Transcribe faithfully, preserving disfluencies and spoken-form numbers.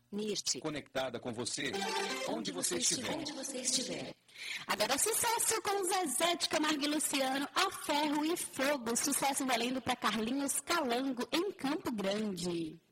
Mirte. Conectada com você, onde você estiver. Onde você estiver. Agora sucesso com Zezé de Camargo e Luciano, A Ferro e Fogo. Sucesso valendo para Carlinhos Calango, em Campo Grande.